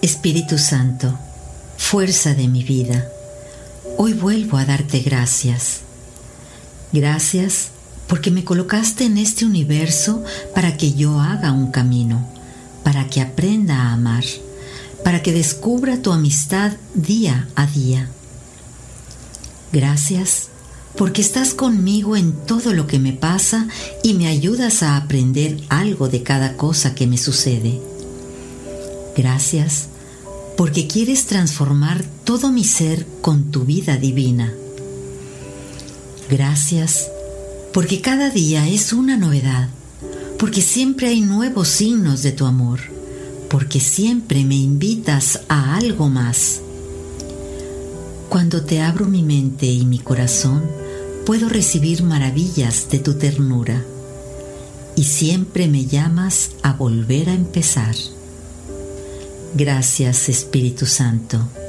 Espíritu Santo, fuerza de mi vida, hoy vuelvo a darte gracias. Gracias porque me colocaste en este universo para que yo haga un camino, para que aprenda a amar, para que descubra tu amistad día a día. Gracias porque estás conmigo en todo lo que me pasa y me ayudas a aprender algo de cada cosa que me sucede. Gracias porque quieres transformar todo mi ser con tu vida divina. Gracias porque cada día es una novedad, porque siempre hay nuevos signos de tu amor, porque siempre me invitas a algo más. Cuando te abro mi mente y mi corazón, puedo recibir maravillas de tu ternura, y siempre me llamas a volver a empezar. Gracias, Espíritu Santo.